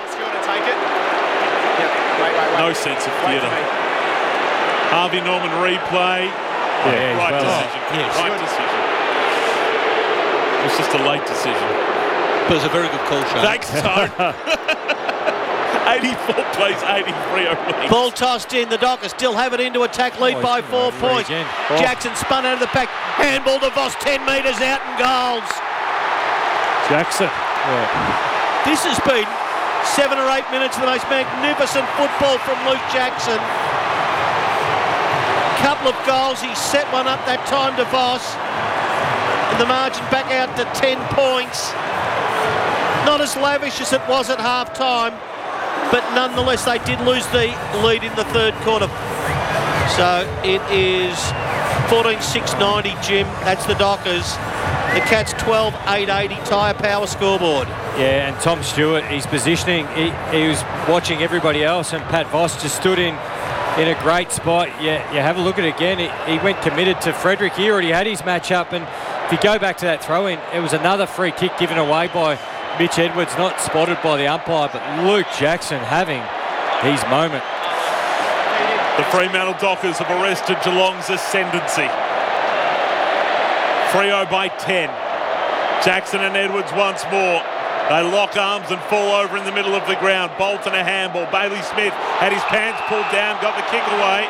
No sense of theatre. Harvey Norman replay. Yeah, right well. decision. Oh, yes. Right decision. It was just a late decision. But it was a very good call, Shane. Thanks, Tone. eighty-four plays, eighty-three away. Ball tossed in. The Dockers still have it into attack. Lead Oh, by he's four gonna points. again. Oh. Jackson spun out of the pack. Handball to Voss. ten metres out and goals. Jackson. Yeah. This has been seven or eight minutes of the most magnificent football from Luke Jackson. Couple of goals. He set one up that time to Voss. And the margin back out to ten points. Not as lavish as it was at half time, but nonetheless they did lose the lead in the third quarter. So it is fourteen six ninety, Jim. That's the Dockers. The Cats twelve eight eighty tyre power scoreboard. Yeah, and Tom Stewart, he's positioning. He, he was watching everybody else, and Pat Voss just stood in in a great spot. Yeah, you have a look at it again. He, he went committed to Frederick. He already had his match up, and if you go back to that throw-in, it was another free kick given away by Mitch Edwards, not spotted by the umpire, but Luke Jackson having his moment. The Fremantle Dockers have arrested Geelong's ascendancy. Freo by ten. Jackson and Edwards once more. They lock arms and fall over in the middle of the ground. Bolton a handball. Bailey Smith had his pants pulled down, got the kick away.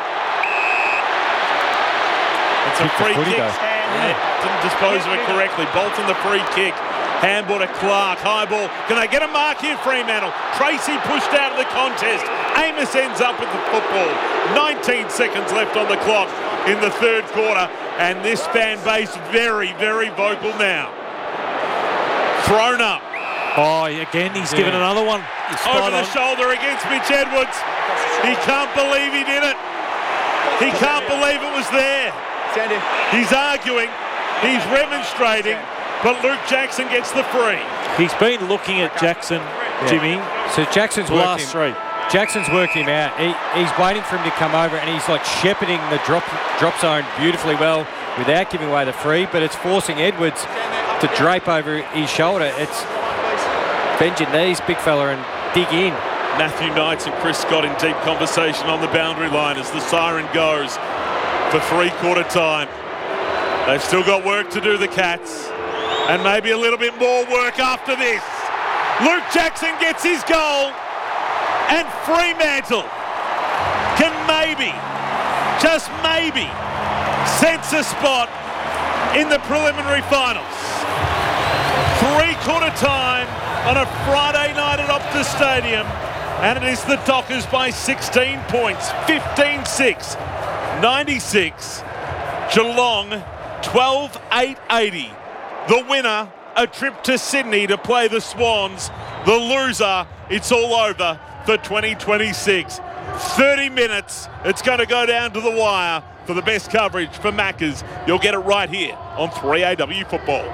It's a free kick. Yeah, didn't dispose of it correctly. Bolton the free kick. Handball to Clark. High ball. Can they get a mark here, Fremantle? Tracy pushed out of the contest. Amos ends up with the football. nineteen seconds left on the clock in the third quarter. And this fan base very, very vocal now. Thrown up. Oh, again, he's yeah. given another one. Over the on. shoulder against Mitch Edwards. He can't believe he did it. He can't believe it was there. He's arguing. He's remonstrating. But Luke Jackson gets the free. He's been looking at Jackson, yeah. Jimmy. So Jackson's worked last him. three. Jackson's worked him out. He, he's waiting for him to come over, and he's like shepherding the drop drop zone beautifully well without giving away the free. But it's forcing Edwards to drape over his shoulder. It's bend your knees, big fella, and dig in. Matthew Knights and Chris Scott in deep conversation on the boundary line as the siren goes for three-quarter time. They've still got work to do, the Cats. And maybe a little bit more work after this. Luke Jackson gets his goal. And Fremantle can maybe, just maybe, sense a spot in the preliminary finals. Three-quarter time on a Friday night at Optus Stadium. And it is the Dockers by sixteen points. fifteen six. ninety-six. Geelong twelve eight eighty. The winner, a trip to Sydney to play the Swans. The loser, it's all over for twenty twenty-six. thirty minutes, it's going to go down to the wire for the best coverage for Maccas. You'll get it right here on three A W Football.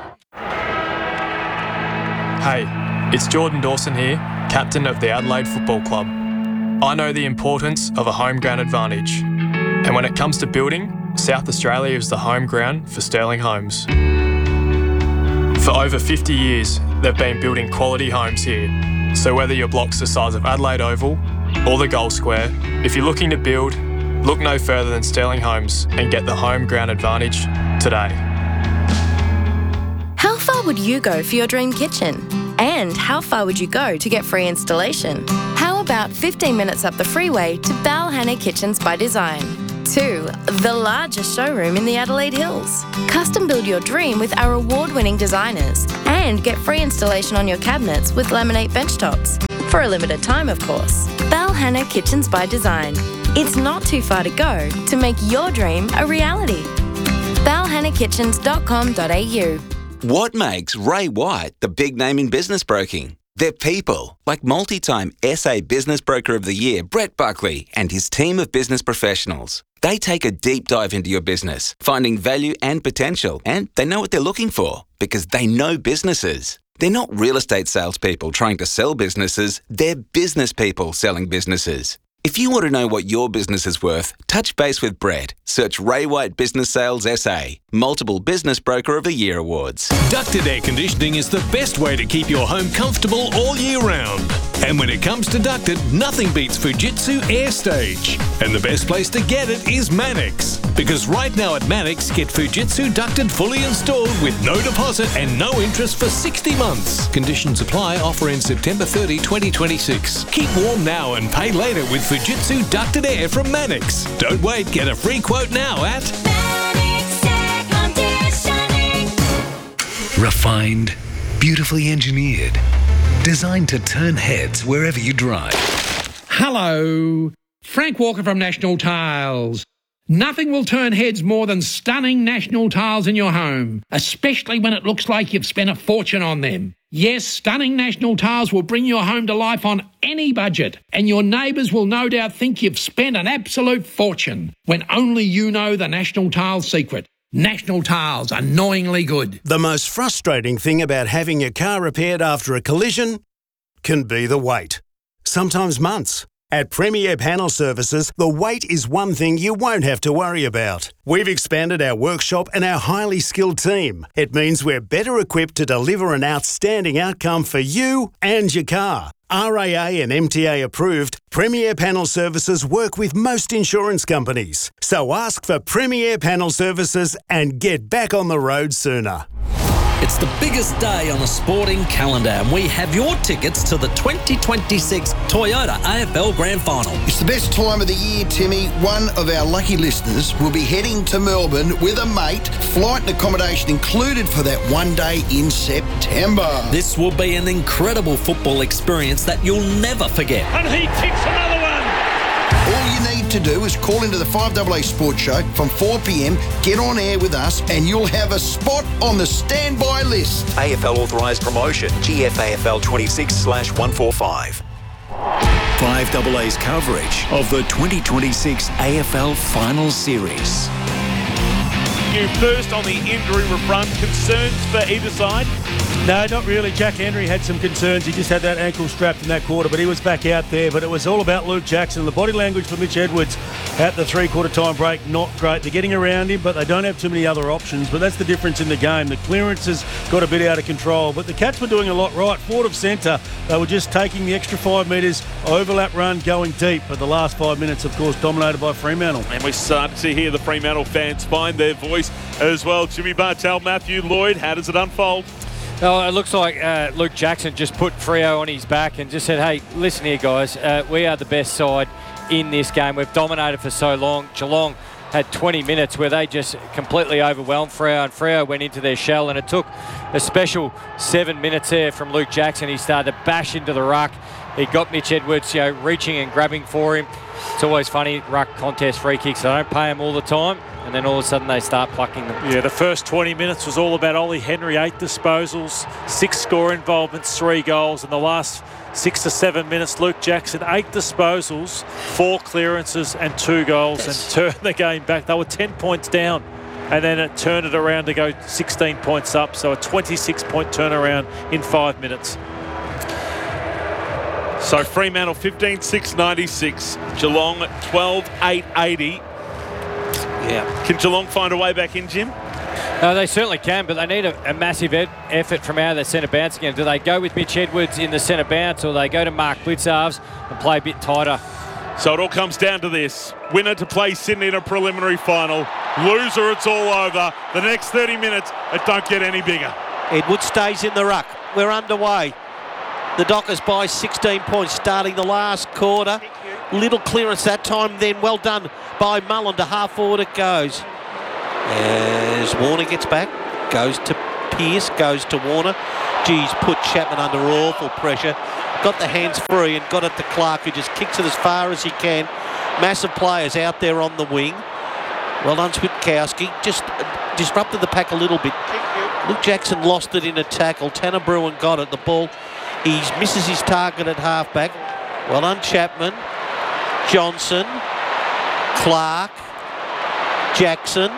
Hey, it's Jordan Dawson here, captain of the Adelaide Football Club. I know the importance of a home ground advantage. And when it comes to building, South Australia is the home ground for Sterling Homes. For over fifty years, they've been building quality homes here. So whether your block's the size of Adelaide Oval or the Gold Square, if you're looking to build, look no further than Sterling Homes and get the home ground advantage today. How far would you go for your dream kitchen? And how far would you go to get free installation? How about fifteen minutes up the freeway to Balhanna Kitchens by Design? Two, the largest showroom in the Adelaide Hills. Custom build your dream with our award-winning designers and get free installation on your cabinets with laminate benchtops. For a limited time, of course. Balhanna Kitchens by Design. It's not too far to go to make your dream a reality. balhanna kitchens dot com dot a u. What makes Ray White the big name in business broking? They're people, like multi-time S A Business Broker of the Year, Brett Buckley, and his team of business professionals. They take a deep dive into your business, finding value and potential, and they know what they're looking for because they know businesses. They're not real estate salespeople trying to sell businesses, they're business people selling businesses. If you want to know what your business is worth, touch base with Brett. Search Ray White Business Sales S A. Multiple Business Broker of the Year awards. Ducted air conditioning is the best way to keep your home comfortable all year round. And when it comes to ducted, nothing beats Fujitsu AirStage. And the best place to get it is Manix. Because right now at Manix, get Fujitsu ducted fully installed with no deposit and no interest for sixty months. Conditions apply. Offer in September thirtieth, twenty twenty-six. Keep warm now and pay later with Fujitsu ducted air from Manix. Don't wait. Get a free quote now at Manix Air Conditioning. Refined, beautifully engineered, designed to turn heads wherever you drive. Hello, Frank Walker from National Tiles. Nothing will turn heads more than stunning National Tiles in your home, especially when it looks like you've spent a fortune on them. Yes, stunning National Tiles will bring your home to life on any budget, and your neighbours will no doubt think you've spent an absolute fortune, when only you know the National Tiles secret. National Tiles, annoyingly good. The most frustrating thing about having your car repaired after a collision can be the wait. Sometimes months. At Premier Panel Services, the wait is one thing you won't have to worry about. We've expanded our workshop and our highly skilled team. It means we're better equipped to deliver an outstanding outcome for you and your car. R A A and M T A approved, Premier Panel Services work with most insurance companies. So ask for Premier Panel Services and get back on the road sooner. It's the biggest day on the sporting calendar, and we have your tickets to the twenty twenty-six Toyota A F L Grand Final. It's the best time of the year, Timmy. One of our lucky listeners will be heading to Melbourne with a mate, flight and accommodation included for that one day in September. This will be an incredible football experience that you'll never forget. And he kicks another one. All you need to do is call into the five A A Sports Show from four p m, get on air with us, and you'll have a spot on the standby list. A F L authorised promotion, G F A F L twenty-six slash one forty-five. five A A's coverage of the twenty twenty-six A F L Final Series. You first on the injury front. Concerns for either side? No, not really. Jack Henry had some concerns. He just had that ankle strapped in that quarter, but he was back out there. But it was all about Luke Jackson. The body language for Mitch Edwards at the three-quarter time break, not great. They're getting around him, but they don't have too many other options. But that's the difference in the game. The clearances got a bit out of control. But the Cats were doing a lot right. Forward of centre, they were just taking the extra five metres, overlap run, going deep. But the last five minutes, of course, dominated by Fremantle. And we started to hear the Fremantle fans find their voice as well. Jimmy Bartel, Matthew Lloyd, how does it unfold? Oh, it looks like uh, Luke Jackson just put Freo on his back and just said, hey, listen here, guys. Uh, we are the best side in this game. We've dominated for so long. Geelong had twenty minutes where they just completely overwhelmed Freo, and Freo went into their shell, and it took a special seven minutes there from Luke Jackson. He started to bash into the ruck. He got Mitch Edwards, you know, reaching and grabbing for him. It's always funny, ruck contest free kicks. They don't pay him all the time, and then all of a sudden they start plucking them. Yeah, the first twenty minutes was all about Ollie Henry, eight disposals, six score involvements, three goals. In the last six to seven minutes, Luke Jackson, eight disposals, four clearances and two goals, yes, and turned the game back. They were ten points down, and then it turned it around to go sixteen points up. So a twenty-six point turnaround in five minutes. So Fremantle fifteen six ninety-six, Geelong twelve eight eighty. Yeah. Can Geelong find a way back in, Jim? No, they certainly can, but they need a, a massive ed- effort from out of their centre bounce again. Do they go with Mitch Edwards in the centre bounce, or they go to Mark Blitzarves and play a bit tighter? So it all comes down to this. Winner to play Sydney in a preliminary final. Loser, it's all over. The next thirty minutes, it don't get any bigger. Edwards stays in the ruck. We're underway. The Dockers by sixteen points starting the last quarter. Little clearance that time then. Well done by Mullen. To half forward it goes. As Warner gets back, goes to Pearce, goes to Warner. Geez, put Chapman under awful pressure. Got the hands free and got it to Clark, who just kicks it as far as he can. Massive players out there on the wing. Well done, Switkowski. Just uh, disrupted the pack a little bit. Luke Jackson lost it in a tackle. Tanner Bruin got it. The ball, he misses his target at halfback. Well done, Chapman. Johnson. Clark. Jackson.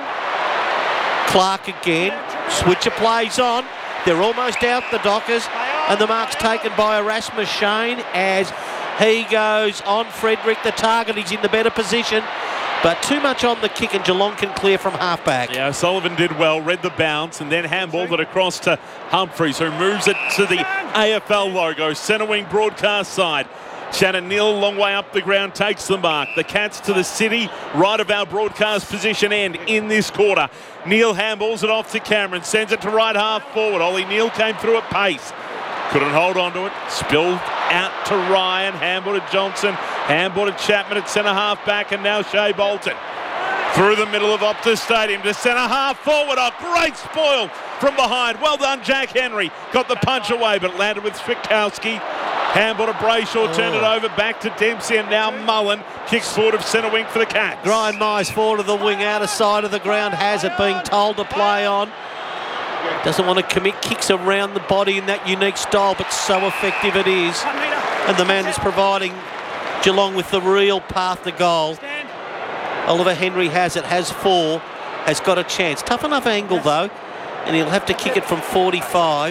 Clark again. Switcher plays on. They're almost out, the Dockers. And the mark's taken by Erasmus Shane as he goes on Frederick. The target, he's in the better position. But too much on the kick and Geelong can clear from halfback. Yeah, Sullivan did well, read the bounce and then handballed it across to Humphreys, who moves it to the A F L logo, centre wing broadcast side. Shannon Neal, long way up the ground, takes the mark. The Cats to the city, right of our broadcast position end in this quarter. Neal handballs it off to Cameron, sends it to right half forward. Ollie Neal came through at pace. Couldn't hold on to it. Spilled out to Ryan. Handball to Johnson. Handball to Chapman at centre half back. And now Shea Bolton. Through the middle of Optus Stadium to centre half forward. A great spoil from behind. Well done, Jack Henry. Got the punch away, but landed with Switkowski. Handball to Brayshaw. Turned it over back to Dempsey. And now Mullen kicks forward of centre wing for the Cats. Ryan Myers forward of the wing, outer side of the ground. Has it, being told to play on. Doesn't want to commit, kicks around the body in that unique style, but so effective it is. And the man that's providing Geelong with the real path to goal. Oliver Henry has it, has four, has got a chance. Tough enough angle though, and he'll have to kick it from forty-five.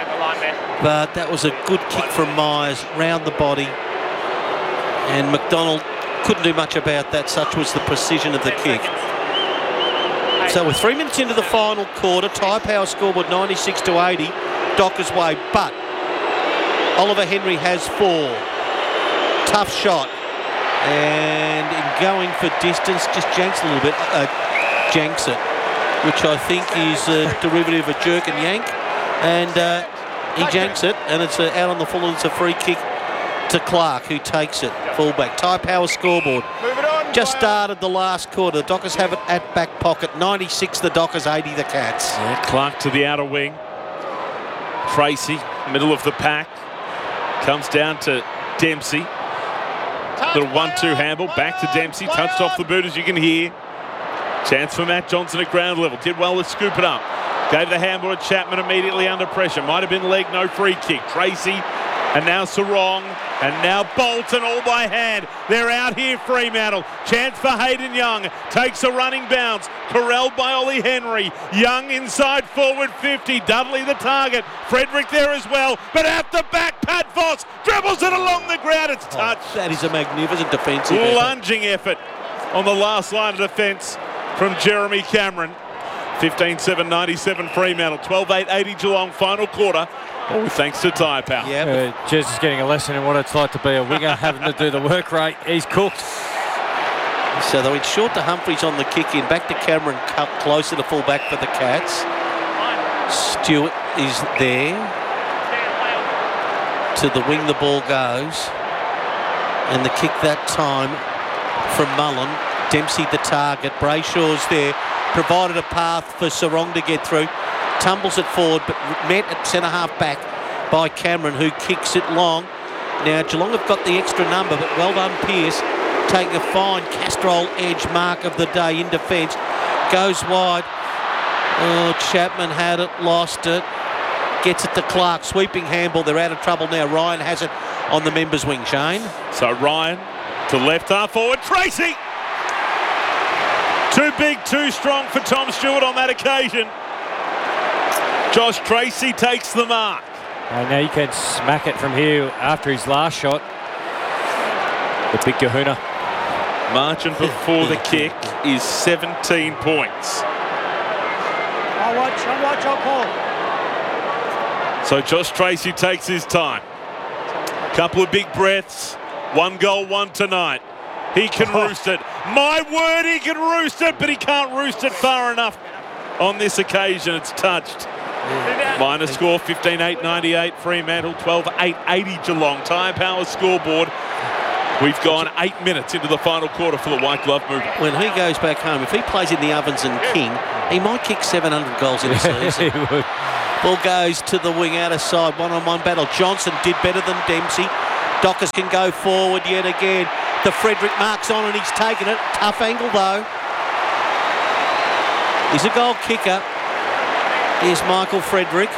But that was a good kick from Myers, round the body. And McDonald couldn't do much about that, such was the precision of the kick. So we're three minutes into the final quarter. Tyre Power scoreboard ninety-six to eighty. Dockers way, but Oliver Henry has four. Tough shot. And in going for distance, just janks a little bit. Uh, janks it, which I think is a derivative of jerk and yank. And uh, he janks it, and it's uh, out on the full, and it's a free kick to Clark, who takes it. Fullback. Tyre Power scoreboard. Just started the last quarter. The Dockers have it at back pocket. ninety-six the Dockers, eighty the Cats. Yeah, Clark to the outer wing. Tracy, middle of the pack. Comes down to Dempsey. Little one two handball. Back to Dempsey. Touched off the boot, as you can hear. Chance for Matt Johnson at ground level. Did well to scoop it up. Gave the handball to Chapman immediately under pressure. Might have been leg, no free kick. Tracy. And now Sarong, and now Bolton all by hand. They're out here, Fremantle. Chance for Hayden Young. Takes a running bounce. Corralled by Ollie Henry. Young inside forward fifty. Dudley the target. Frederick there as well. But out the back, Pat Voss dribbles it along the ground. It's touched. Oh, that is a magnificent defensive effort. Lunging effort on the last line of defence from Jeremy Cameron. fifteen seven ninety-seven Fremantle. twelve eight eighty Geelong, final quarter. All thanks to Tyre Power. Yeah, uh, Jez is getting a lesson in what it's like to be a winger, having to do the work rate. He's cooked. So they went short to Humphreys on the kick in. Back to Cameron, cut closer to full back for the Cats. Stewart is there. To the wing the ball goes. And the kick that time from Mullen. Dempsey the target. Brayshaw's there. Provided a path for Sarong to get through. Tumbles it forward, but met at centre half back by Cameron, who kicks it long. Now Geelong have got the extra number, but well done Pearce, taking a fine Castrol edge mark of the day in defence. Goes wide. Oh, Chapman had it, lost it. Gets it to Clark, sweeping handball. They're out of trouble now. Ryan has it on the members' wing, Shane. So Ryan to left half forward. Tracy! Too big, too strong for Tom Stewart on that occasion. Josh Tracy takes the mark. And now you can smack it from here after his last shot. The big kahuna. Margin before the kick is seventeen points. I'll watch, I'll watch, I'll call. So Josh Tracy takes his time. Couple of big breaths. One goal, one tonight. He can roost it. My word, he can roost it, but he can't roost it far enough. On this occasion, it's touched. Minor score fifteen eight ninety-eight Fremantle, twelve eight eighty Geelong. Tyre Power scoreboard. We've gone eight minutes into the final quarter for the White Glove movement. When he goes back home, if he plays in the Ovens and King, he might kick seven hundred goals in a season. He would. Ball goes to the wing, outer side, one-on-one battle. Johnson did better than Dempsey. Dockers can go forward yet again. The Frederick marks on and he's taken it. Tough angle though. He's a goal kicker. Here's Michael Frederick.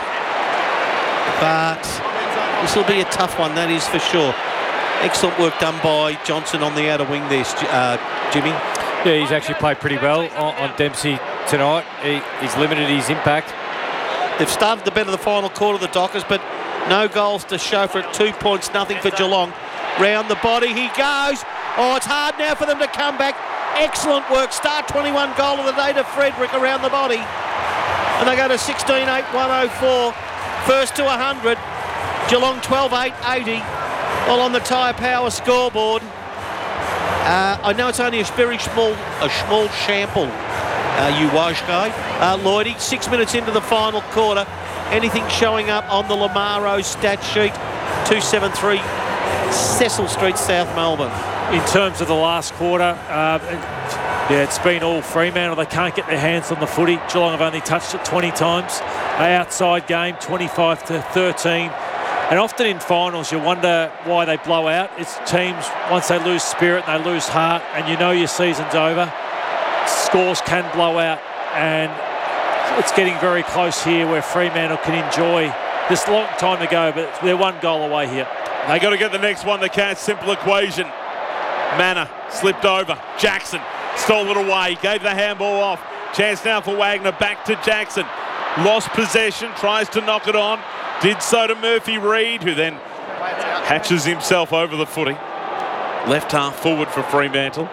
But this will be a tough one, that is for sure. Excellent work done by Johnson on the outer wing there, uh, Jimmy. Yeah, he's actually played pretty well on, on Dempsey tonight. He, he's limited his impact. They've started to better the final quarter of the Dockers, but no goals to show for it. Two points, nothing for Geelong. Round the body he goes. Oh, it's hard now for them to come back. Excellent work. Start twenty-one goal of the day to Frederick around the body. And they go to sixteen eight one oh four. First to one hundred. Geelong twelve eight eighty. All on the Tyre Power scoreboard. Uh, I know it's only a very small, a small sample, uh, you Washko. Uh, Lloydie, six minutes into the final quarter. Anything showing up on the Lamaro stat sheet? two seventy-three Cecil Street, South Melbourne. In terms of the last quarter, uh, yeah, it's been all Fremantle. They can't get their hands on the footy. Geelong have only touched it twenty times. An outside game, twenty-five to thirteen. And often in finals, you wonder why they blow out. It's teams, once they lose spirit and they lose heart, and you know your season's over, scores can blow out. And it's getting very close here where Fremantle can enjoy this long time to go, but they're one goal away here. They got to get the next one, the Cats. Simple equation. Manor slipped over. Jackson stole it away. Gave the handball off. Chance now for Wagner. Back to Jackson. Lost possession. Tries to knock it on. Did so to Murphy Reid, who then hatches himself over the footy. Left half forward for Fremantle.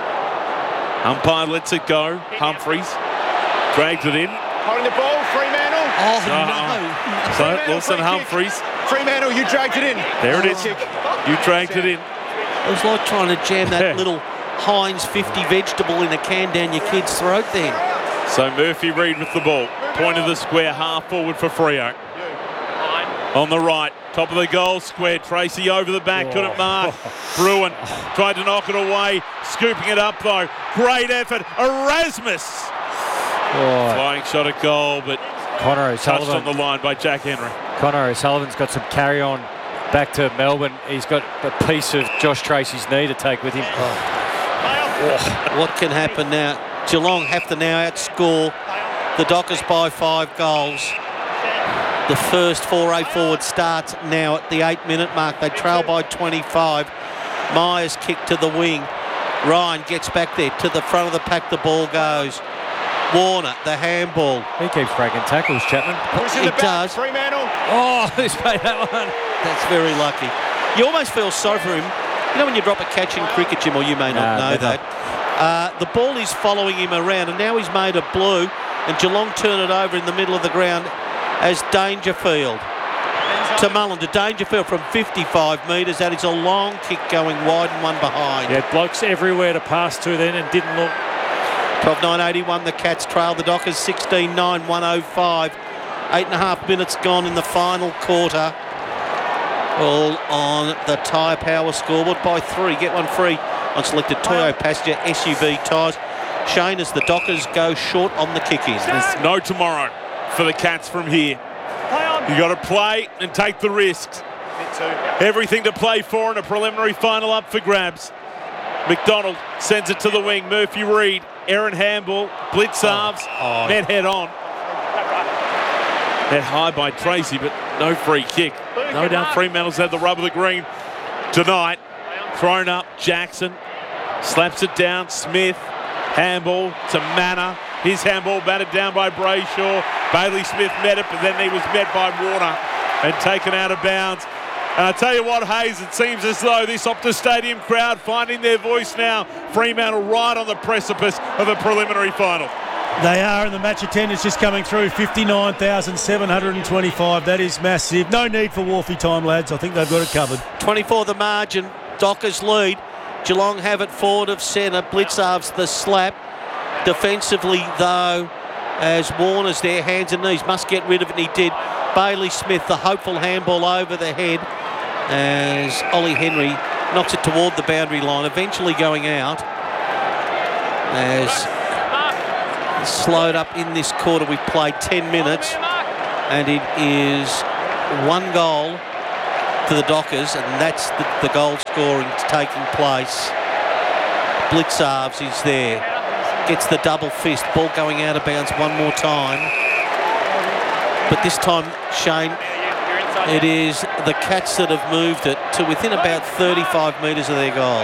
Umpire lets it go. Humphreys dragged it in. Holding the ball, Fremantle. Oh, no. So, Wilson Humphreys. Fremantle, you dragged it in. There it is. You dragged it in. It was like trying to jam that little Heinz fifty vegetable in a can down your kid's throat then. So Murphy Reid with the ball. Point of the square, half forward for Freo. On the right, top of the goal square. Tracy over the back, oh. couldn't mark. Bruin tried to knock it away, scooping it up though. Great effort. Erasmus. Oh. Flying shot at goal, but Connor touched O'Sullivan. on the line by Jack Henry. Connor O'Sullivan's got some carry on back to Melbourne. He's got a piece of Josh Tracy's knee to take with him. Oh. What can happen now? Geelong have to now outscore the Dockers by five goals. The first foray forward starts now at the eight minute mark. They trail by twenty-five. Myers kick to the wing. Ryan gets back there to the front of the pack. The ball goes. Warner, the handball. He keeps breaking tackles, Chapman. He does. Fremantle. Oh, he's made that one. That's very lucky. You almost feel sorry for him. You know when you drop a catch in cricket, Jim, or you may not Nah, know never. that. Uh, the ball is following him around, and now he's made a blue, and Geelong turn it over in the middle of the ground as Dangerfield to Mullen, to Dangerfield from fifty-five metres. That is a long kick going wide and one behind. Yeah, blokes everywhere to pass to then and didn't look. twelve nine eighty-one, the Cats trail the Dockers sixteen nine one oh five. Eight and a half minutes gone in the final quarter. All on the Tyre Power scoreboard by three. Get one free on selected Toyo Passenger S U V tyres. Shane, as the Dockers go short on the kick-in. There's no tomorrow for the Cats from here. You got to play and take the risks. Everything to play for in a preliminary final up for grabs. McDonald sends it to the wing. Murphy Reid, Aaron Handball, Blitzarves, Oh. met head on. Head high by Tracy, but no free kick. No doubt Fremantle's had the rub of the green tonight. Thrown up, Jackson slaps it down. Smith, handball to Manor. His handball batted down by Brayshaw. Bailey Smith met it, but then he was met by Warner and taken out of bounds. And I tell you what, Hayes, it seems as though this Optus Stadium crowd finding their voice now. Fremantle right on the precipice of a preliminary final. They are, and the match attendance just coming through, fifty-nine thousand seven hundred twenty-five. That is massive. No need for Wharfie time, lads. I think they've got it covered. twenty-four the margin. Dockers lead. Geelong have it forward of centre. Blitzarves the slap. Defensively, though, as Warner's there, hands and knees, must get rid of it, and he did. Bailey Smith, the hopeful handball over the head as Ollie Henry knocks it toward the boundary line, eventually going out. As slowed up in this quarter, we've played ten minutes, and it is one goal to the Dockers, and that's the, the goal scoring taking place. Blitzarves is there, gets the double fist, ball going out of bounds one more time. But this time, Shane, it is the Cats that have moved it to within about thirty-five metres of their goal.